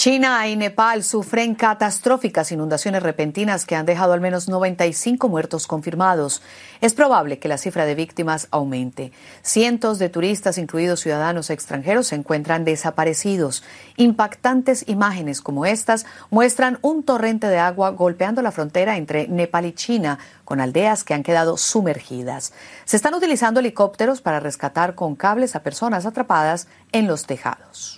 China y Nepal sufren catastróficas inundaciones repentinas que han dejado al menos 95 muertos confirmados. Es probable que la cifra de víctimas aumente. Cientos de turistas, incluidos ciudadanos extranjeros, se encuentran desaparecidos. Impactantes imágenes como estas muestran un torrente de agua golpeando la frontera entre Nepal y China, con aldeas que han quedado sumergidas. Se están utilizando helicópteros para rescatar con cables a personas atrapadas en los tejados.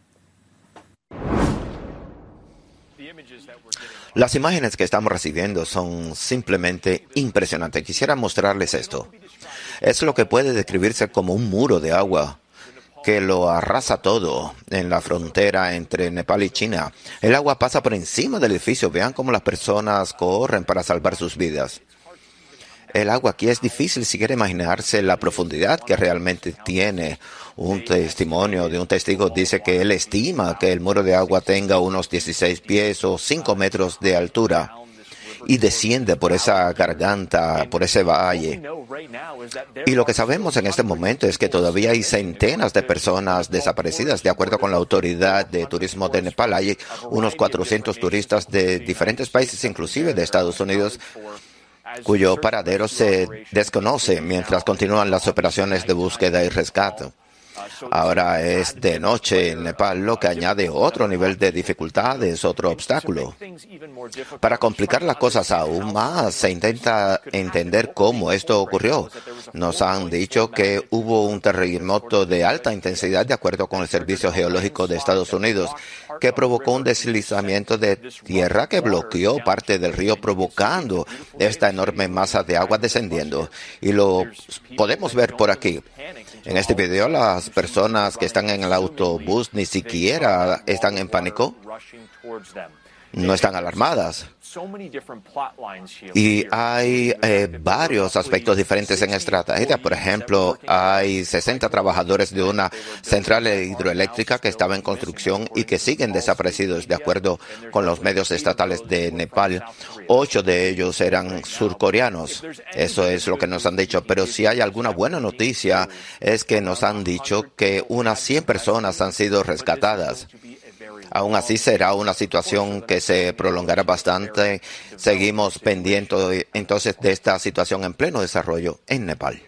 Las imágenes que estamos recibiendo son simplemente impresionantes. Quisiera mostrarles esto. Es lo que puede describirse como un muro de agua que lo arrasa todo en la frontera entre Nepal y China. El agua pasa por encima del edificio. Vean cómo las personas corren para salvar sus vidas. El agua aquí es difícil siquiera imaginarse la profundidad que realmente tiene. Un testimonio de un testigo dice que él estima que el muro de agua tenga unos 16 pies o 5 metros de altura y desciende por esa garganta, por ese valle. Y lo que sabemos en este momento es que todavía hay centenas de personas desaparecidas. De acuerdo con la Autoridad de Turismo de Nepal, hay unos 400 turistas de diferentes países, inclusive de Estados Unidos, cuyo paradero se desconoce mientras continúan las operaciones de búsqueda y rescate. Ahora es de noche en Nepal, lo que añade otro nivel de dificultades, otro obstáculo. Para complicar las cosas aún más, se intenta entender cómo esto ocurrió. Nos han dicho que hubo un terremoto de alta intensidad, de acuerdo con el Servicio Geológico de Estados Unidos, que provocó un deslizamiento de tierra que bloqueó parte del río, provocando esta enorme masa de agua descendiendo. Y lo podemos ver por aquí. En este video, las personas que están en el autobús ni siquiera están en pánico, no están alarmadas. Y hay varios aspectos diferentes en esta tragedia. Por ejemplo, hay 60 trabajadores de una central hidroeléctrica que estaba en construcción y que siguen desaparecidos, de acuerdo con los medios estatales de Nepal. 8 de ellos eran surcoreanos. Eso es lo que nos han dicho. Pero si hay alguna buena noticia, es que nos han dicho que unas 100 personas han sido rescatadas. Aún así será una situación que se prolongará bastante. Seguimos pendientes entonces de esta situación en pleno desarrollo en Nepal.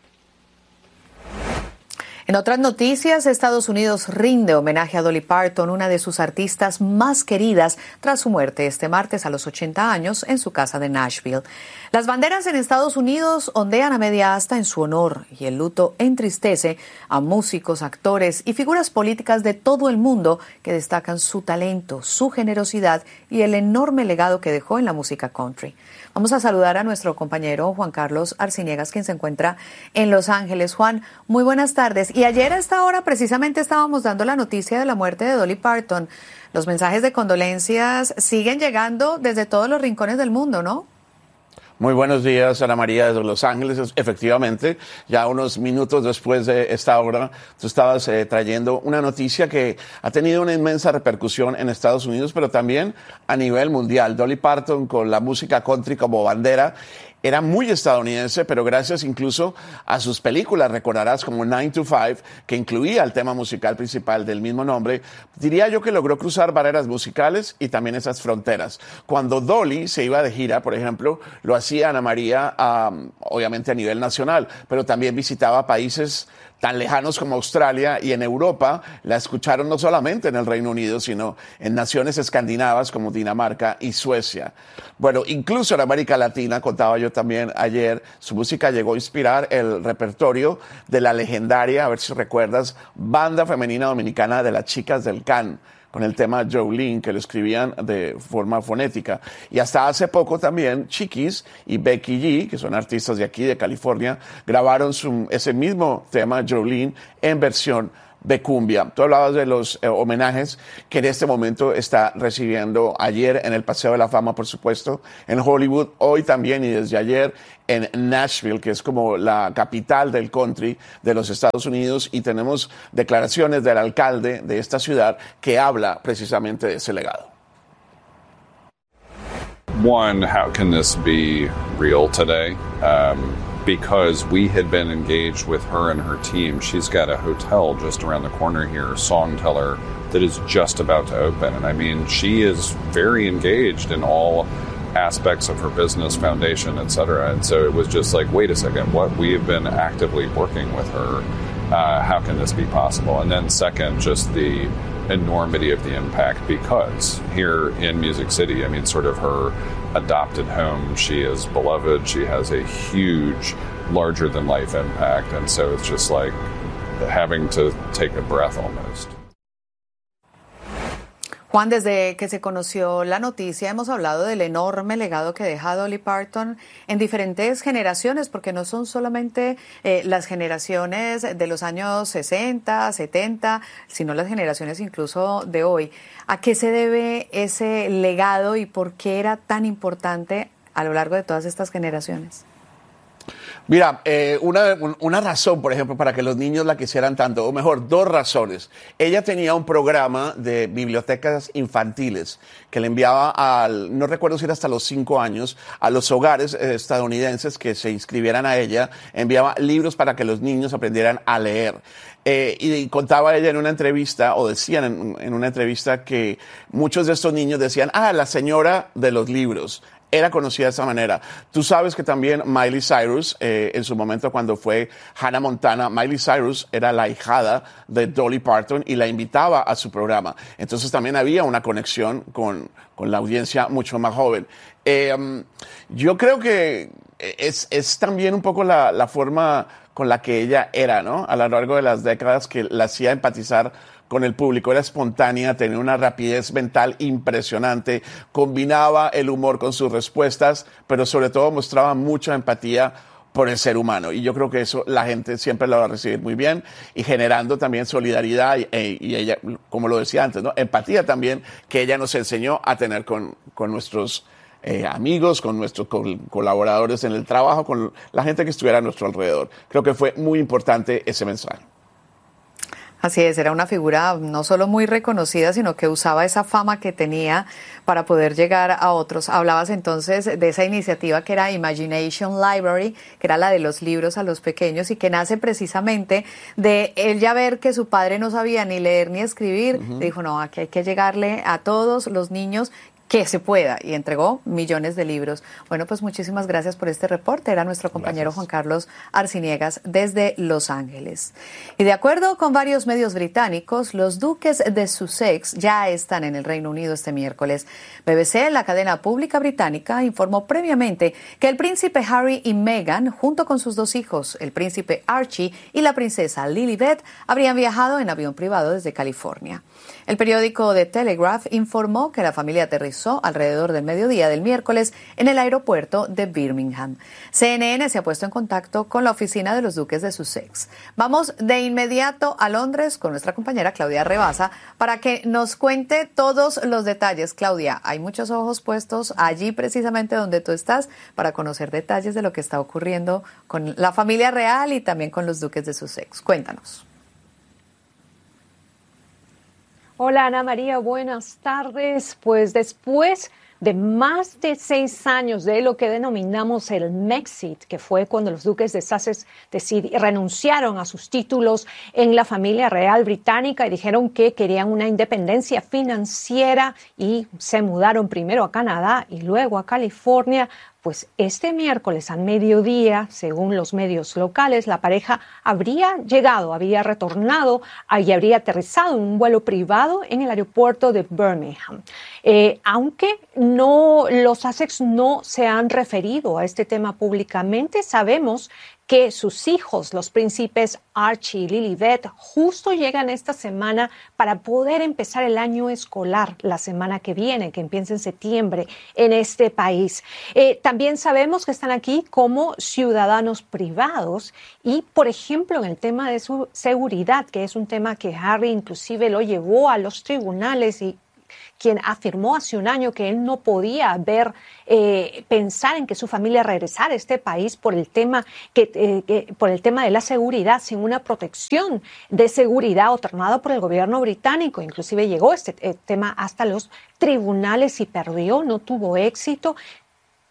En otras noticias, Estados Unidos rinde homenaje a Dolly Parton, una de sus artistas más queridas, tras su muerte este martes a los 80 años en su casa de Nashville. Las banderas en Estados Unidos ondean a media asta en su honor y el luto entristece a músicos, actores y figuras políticas de todo el mundo que destacan su talento, su generosidad y el enorme legado que dejó en la música country. Vamos a saludar a nuestro compañero Juan Carlos Arciniegas, quien se encuentra en Los Ángeles. Juan, muy buenas tardes. Y ayer a esta hora precisamente estábamos dando la noticia de la muerte de Dolly Parton. Los mensajes de condolencias siguen llegando desde todos los rincones del mundo, ¿no? Muy buenos días, Ana María, desde Los Ángeles. Efectivamente, ya unos minutos después de esta hora, tú estabas trayendo una noticia que ha tenido una inmensa repercusión en Estados Unidos, pero también a nivel mundial. Dolly Parton, con la música country como bandera, era muy estadounidense, pero gracias incluso a sus películas, recordarás, como 9 to 5, que incluía el tema musical principal del mismo nombre, diría yo que logró cruzar barreras musicales y también esas fronteras. Cuando Dolly se iba de gira, por ejemplo, lo hacía Ana María, obviamente a nivel nacional, pero también visitaba países tan lejanos como Australia, y en Europa la escucharon no solamente en el Reino Unido, sino en naciones escandinavas como Dinamarca y Suecia. Bueno, incluso en América Latina, contaba yo también ayer, su música llegó a inspirar el repertorio de la legendaria, a ver si recuerdas, banda femenina dominicana de las Chicas del Can, con el tema Jolene, que lo escribían de forma fonética. Y hasta hace poco también Chiquis y Becky G, que son artistas de aquí, de California, grabaron ese mismo tema, Jolene, en versión de cumbia. Tú hablabas de los homenajes que en este momento está recibiendo, ayer en el Paseo de la Fama, por supuesto, en Hollywood, hoy también y desde ayer en Nashville, que es como la capital del country de los Estados Unidos, y tenemos declaraciones del alcalde de esta ciudad que habla precisamente de ese legado. One, how can this be real today? because we had been engaged with her and her team. She's got a hotel just around the corner here, Songteller, that is just about to open. And I mean, she is very engaged in all aspects of her business, foundation, etc. And so it was just like, wait a second, what? We have been actively working with her. How can this be possible? And then second, just the enormity of the impact, because here in Music City, I mean, sort of her adopted home, she is beloved, she has a huge, larger than life impact. And so it's just like having to take a breath almost. Juan, desde que se conoció la noticia hemos hablado del enorme legado que deja Dolly Parton en diferentes generaciones, porque no son solamente las generaciones de los años 60, 70, sino las generaciones incluso de hoy. ¿A qué se debe ese legado y por qué era tan importante a lo largo de todas estas generaciones? Mira, una razón, por ejemplo, para que los niños la quisieran tanto, o mejor, dos razones. Ella tenía un programa de bibliotecas infantiles que le enviaba no recuerdo si era hasta los 5 años, a los hogares estadounidenses que se inscribieran a ella, enviaba libros para que los niños aprendieran a leer. Y contaba ella en una entrevista, o decían en una entrevista, que muchos de estos niños decían, la señora de los libros. Era conocida de esa manera. Tú sabes que también Miley Cyrus, en su momento cuando fue Hannah Montana, Miley Cyrus era la ahijada de Dolly Parton y la invitaba a su programa. Entonces también había una conexión con la audiencia mucho más joven. Yo creo que es también un poco la forma con la que ella era, ¿no? A lo largo de las décadas, que la hacía empatizar con el público. Era espontánea, tenía una rapidez mental impresionante, combinaba el humor con sus respuestas, pero sobre todo mostraba mucha empatía por el ser humano. Y yo creo que eso la gente siempre lo va a recibir muy bien, y generando también solidaridad y ella, como lo decía antes, ¿no? Empatía también, que ella nos enseñó a tener con nuestros amigos, con nuestros colaboradores en el trabajo, con la gente que estuviera a nuestro alrededor. Creo que fue muy importante ese mensaje. Así es, era una figura no solo muy reconocida, sino que usaba esa fama que tenía para poder llegar a otros. Hablabas entonces de esa iniciativa que era Imagination Library, que era la de los libros a los pequeños, y que nace precisamente de él ya ver que su padre no sabía ni leer ni escribir. Dijo, no, aquí hay que llegarle a todos los niños que se pueda, y entregó millones de libros. Bueno, pues muchísimas gracias por este reporte. Era nuestro compañero Juan Carlos Arciniegas desde Los Ángeles. Y de acuerdo con varios medios británicos, los duques de Sussex ya están en el Reino Unido este miércoles. BBC, la cadena pública británica, informó previamente que el príncipe Harry y Meghan, junto con sus 2 hijos, el príncipe Archie y la princesa Lilibet, habrían viajado en avión privado desde California. El periódico The Telegraph informó que la familia aterrizó alrededor del mediodía del miércoles en el aeropuerto de Birmingham. CNN se ha puesto en contacto con la oficina de los duques de Sussex. Vamos de inmediato a Londres con nuestra compañera Claudia Rebasa para que nos cuente todos los detalles. Claudia, hay muchos ojos puestos allí precisamente donde tú estás para conocer detalles de lo que está ocurriendo con la familia real y también con los duques de Sussex. Cuéntanos. Hola Ana María, buenas tardes. Pues después de más de 6 años de lo que denominamos el Mexit, que fue cuando los duques de Sussex renunciaron a sus títulos en la familia real británica y dijeron que querían una independencia financiera y se mudaron primero a Canadá y luego a California. Pues este miércoles al mediodía, según los medios locales, la pareja habría retornado y habría aterrizado en un vuelo privado en el aeropuerto de Birmingham. Aunque los Sussex no se han referido a este tema públicamente, sabemos que sus hijos, los príncipes Archie y Lilibet, justo llegan esta semana para poder empezar el año escolar la semana que viene, que empieza en septiembre en este país. También sabemos que están aquí como ciudadanos privados y, por ejemplo, en el tema de su seguridad, que es un tema que Harry inclusive lo llevó a los tribunales y quien afirmó hace un año que él no podía pensar en que su familia regresara a este país por el tema de la seguridad, sin una protección de seguridad otorgada por el gobierno británico. Inclusive llegó este tema hasta los tribunales y perdió, no tuvo éxito.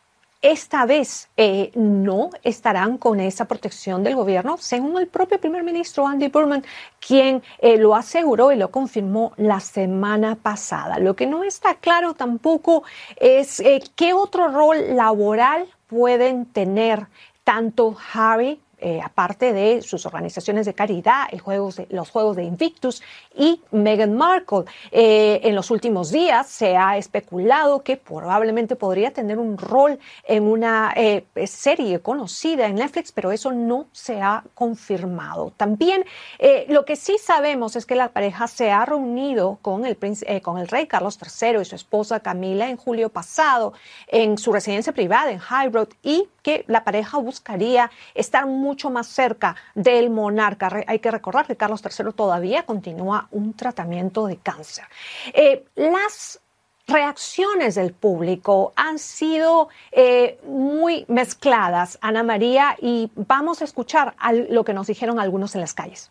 esta vez no estarán con esa protección del gobierno, según el propio primer ministro Andy Burnham, quien lo aseguró y lo confirmó la semana pasada. Lo que no está claro tampoco es qué otro rol laboral pueden tener tanto Harry, aparte de sus organizaciones de caridad, los Juegos de Invictus, y Meghan Markle. En los últimos días se ha especulado que probablemente podría tener un rol en una serie conocida en Netflix, pero eso no se ha confirmado. También lo que sí sabemos es que la pareja se ha reunido con el rey Carlos III y su esposa Camila en julio pasado en su residencia privada en High Road, y que la pareja buscaría estar mucho más cerca del monarca. Hay que recordar que Carlos III todavía continúa un tratamiento de cáncer. Las reacciones del público han sido muy mezcladas, Ana María, y vamos a escuchar lo que nos dijeron algunos en las calles.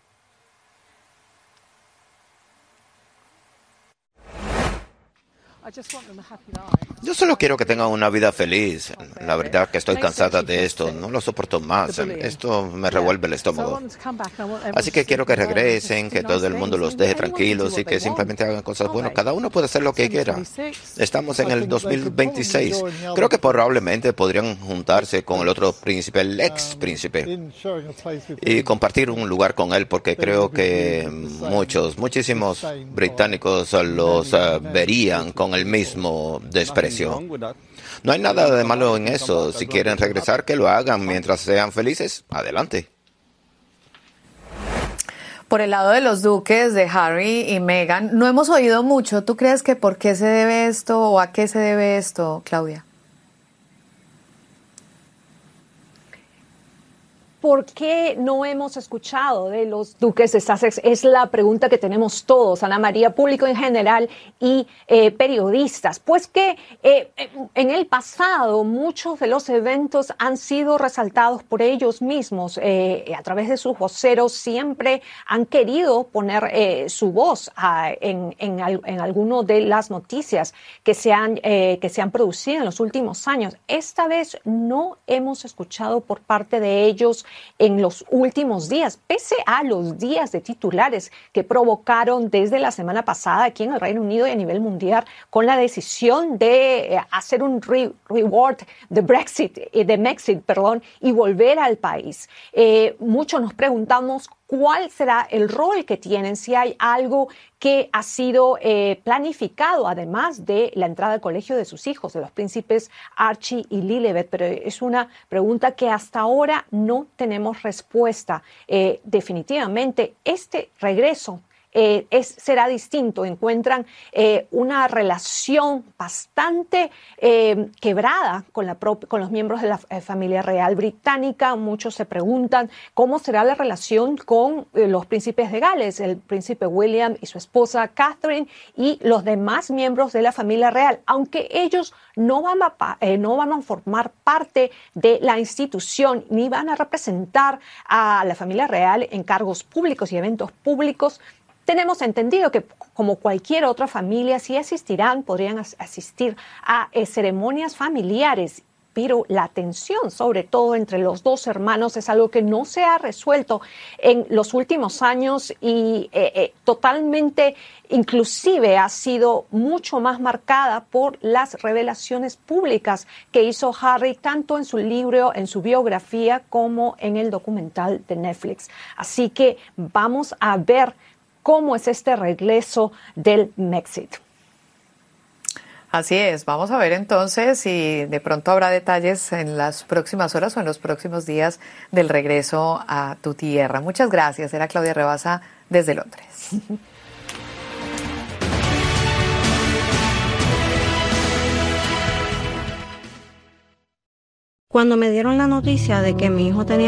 Yo solo quiero que tengan una vida feliz. La verdad que estoy cansada de esto. No lo soporto más. Esto me revuelve el estómago. Así que quiero que regresen, que todo el mundo los deje tranquilos y que simplemente hagan cosas buenas. Cada uno puede hacer lo que quiera. Estamos en el 2026. Creo que probablemente podrían juntarse con el otro príncipe, el ex príncipe, y compartir un lugar con él, porque creo que muchísimos británicos los verían con el mismo desprecio. No hay nada de malo en eso. Si quieren regresar, que lo hagan. Mientras sean felices, adelante. Por el lado de los duques, de Harry y Meghan, no hemos oído mucho. ¿Tú crees que por qué se debe esto o a qué se debe esto, Claudia? ¿Por qué no hemos escuchado de los duques de Sussex? Es la pregunta que tenemos todos, Ana María, público en general y periodistas. Pues que en el pasado muchos de los eventos han sido resaltados por ellos mismos. A través de sus voceros siempre han querido poner su voz en alguno de las noticias que se han producido en los últimos años. Esta vez no hemos escuchado por parte de ellos en los últimos días, pese a los días de titulares que provocaron desde la semana pasada aquí en el Reino Unido y a nivel mundial con la decisión de hacer un reward de Brexit, y volver al país. Muchos nos preguntamos cuál será el rol que tienen, si hay algo que ha sido planificado, además de la entrada al colegio de sus hijos, de los príncipes Archie y Lilibet, pero es una pregunta que hasta ahora no tenemos respuesta. Definitivamente, este regreso será distinto. Encuentran una relación bastante quebrada con los miembros de la familia real británica. Muchos se preguntan cómo será la relación con los príncipes de Gales, el príncipe William y su esposa Catherine y los demás miembros de la familia real, aunque ellos no van a formar parte de la institución ni van a representar a la familia real en cargos públicos y eventos públicos. Tenemos entendido que, como cualquier otra familia, sí podrían asistir a ceremonias familiares, pero la tensión, sobre todo entre los dos hermanos, es algo que no se ha resuelto en los últimos años y totalmente, inclusive, ha sido mucho más marcada por las revelaciones públicas que hizo Harry, tanto en su libro, en su biografía, como en el documental de Netflix. Así que vamos a ver cómo es este regreso del Brexit. Así es, vamos a ver entonces si de pronto habrá detalles en las próximas horas o en los próximos días del regreso a tu tierra. Muchas gracias, era Claudia Rebasa desde Londres. Cuando me dieron la noticia de que mi hijo tenía